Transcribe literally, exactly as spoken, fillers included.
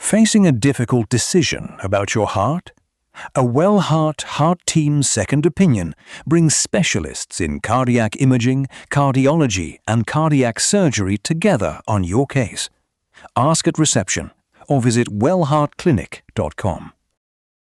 Facing a difficult decision about your heart? A WellHeart Heart Team Second Opinion brings specialists in cardiac imaging, cardiology, and cardiac surgery together on your case. Ask at reception or visit well heart clinic dot com.